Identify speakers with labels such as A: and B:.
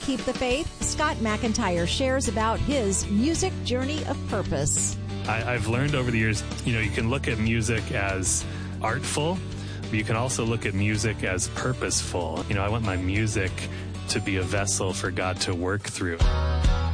A: keep the faith, Scott McIntyre shares about his music journey of purpose.
B: I've learned over the years, you can look at music as artful, but you can also look at music as purposeful. I want my music to be a vessel for God to work through.